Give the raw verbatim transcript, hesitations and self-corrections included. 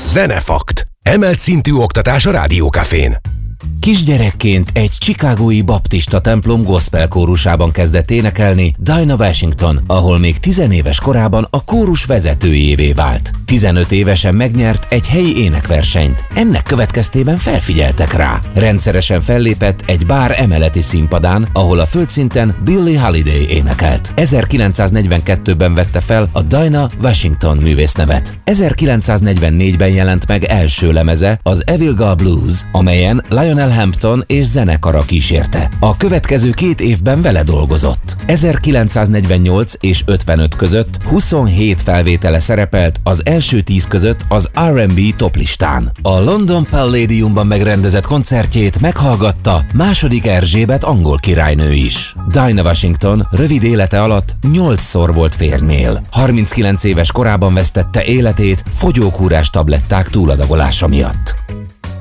Zenefakt. Emelt szintű oktatás a Rádiókafén. Kisgyerekként egy chicagói baptista templom gospel kórusában kezdett énekelni Dinah Washington, ahol még tizenéves korában a kórus vezetőjévé vált. tizenöt évesen megnyert egy helyi énekversenyt. Ennek következtében felfigyeltek rá. Rendszeresen fellépett egy bár emeleti színpadán, ahol a földszinten Billie Holiday énekelt. ezerkilencszáznegyvenkettőben vette fel a Dinah Washington művésznevet. ezerkilencszáznegyvennégyben jelent meg első lemeze, az Evil Girl Blues, amelyen Lionel Hampton és zenekara kísérte. A következő két évben vele dolgozott. ezerkilencszáznegyvennyolc és ötvenöt között huszonhét felvétele szerepelt az első tíz között az er and bé toplistán. A London Palladiumban megrendezett koncertjét meghallgatta második Erzsébet angol királynő is. Dinah Washington rövid élete alatt nyolcszor volt férjnél. harminckilenc éves korában vesztette életét fogyókúrás tabletták túladagolása miatt.